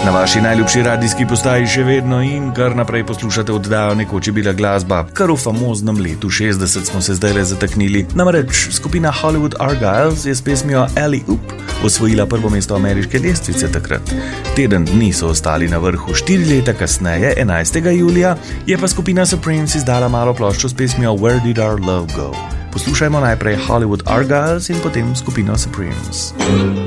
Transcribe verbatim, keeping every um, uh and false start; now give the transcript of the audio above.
Na vaši najljubši radijski postaji še vedno in kar naprej poslušate oddajo Nekoč je bila glasba. Kar v famoznem letu šestdeset smo se zdaj le zataknili. Namreč skupina Hollywood Argyles je s pesmijo Alley Oop osvojila prvo mesto ameriške lestvice takrat. Teden dni so ostali na vrhu, štiri leta kasneje, enajstega julija, je pa skupina Supremes izdala malo ploščo s pesmijo Where Did Our Love Go. Poslušajmo najprej Hollywood Argyles in potem skupino Supremes.